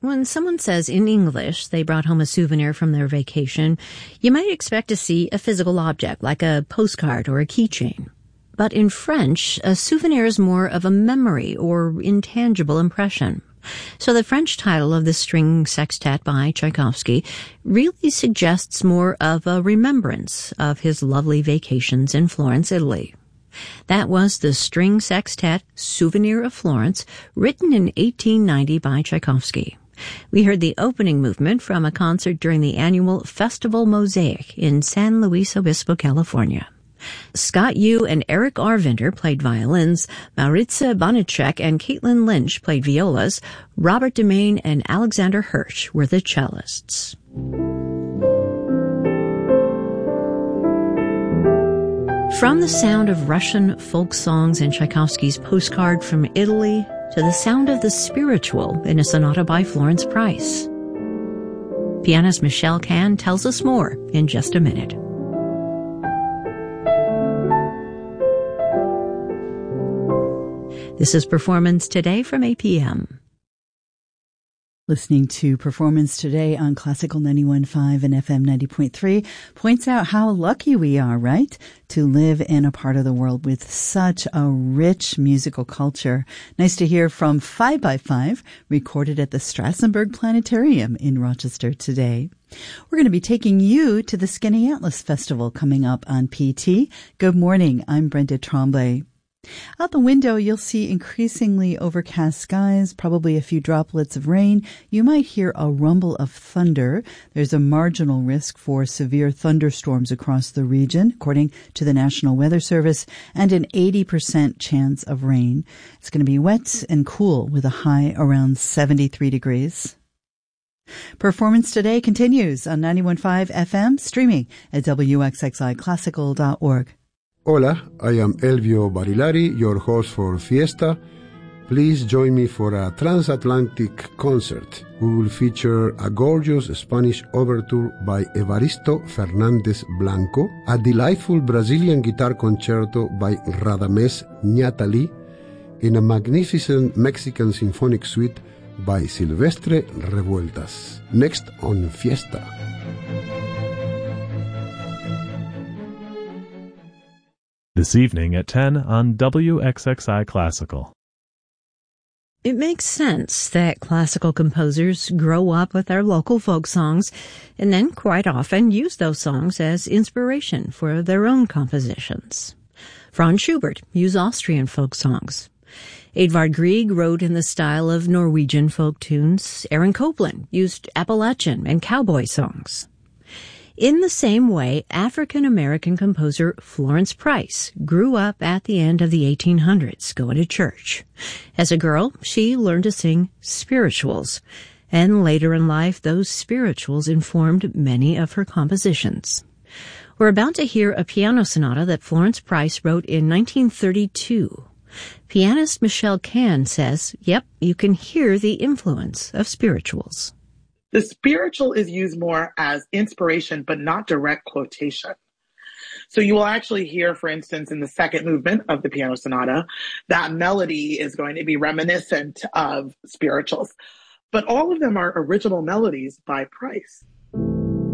When someone says in English they brought home a souvenir from their vacation, you might expect to see a physical object like a postcard or a keychain. But in French, a souvenir is more of a memory or intangible impression. So the French title of the string sextet by Tchaikovsky really suggests more of a remembrance of his lovely vacations in Florence, Italy. That was the string sextet Souvenir of Florence, written in 1890 by Tchaikovsky. We heard the opening movement from a concert during the annual Festival Mosaic in San Luis Obispo, California. Scott Yu and Eric Arvinder played violins, Maritza Bonacek and Caitlin Lynch played violas, Robert Demain and Alexander Hirsch were the cellists. From the sound of Russian folk songs in Tchaikovsky's Postcard from Italy to the sound of the spiritual in a sonata by Florence Price. Pianist Michelle Kahn tells us more in just a minute. This is Performance Today from APM. Listening to Performance Today on Classical 91.5 and FM 90.3 points out how lucky we are, right? To live in a part of the world with such a rich musical culture. Nice to hear from 5x5, recorded at the Strassenberg Planetarium in Rochester today. We're going to be taking you to the Skinny Atlas Festival coming up on PT. Good morning, I'm Brenda Tremblay. Out the window, you'll see increasingly overcast skies, probably a few droplets of rain. You might hear a rumble of thunder. There's a marginal risk for severe thunderstorms across the region, according to the National Weather Service, and an 80% chance of rain. It's going to be wet and cool with a high around 73 degrees. Performance Today continues on 91.5 FM, streaming at wxxiclassical.org. Hola, I am Elvio Barilari, your host for Fiesta. Please join me for a transatlantic concert. We will feature a gorgeous Spanish overture by Evaristo Fernandez Blanco, a delightful Brazilian guitar concerto by Radamés Ñatali, and a magnificent Mexican symphonic suite by Silvestre Revueltas. Next on Fiesta. This evening at 10 on WXXI Classical. It makes sense that classical composers grow up with their local folk songs and then quite often use those songs as inspiration for their own compositions. Franz Schubert used Austrian folk songs. Edvard Grieg wrote in the style of Norwegian folk tunes. Aaron Copland used Appalachian and cowboy songs. In the same way, African-American composer Florence Price grew up at the end of the 1800s going to church. As a girl, she learned to sing spirituals, and later in life, those spirituals informed many of her compositions. We're about to hear a piano sonata that Florence Price wrote in 1932. Pianist Michelle Kahn says, yep, you can hear the influence of spirituals. The spiritual is used more as inspiration, but not direct quotation. So you will actually hear, for instance, in the second movement of the piano sonata, that melody is going to be reminiscent of spirituals. But all of them are original melodies by Price.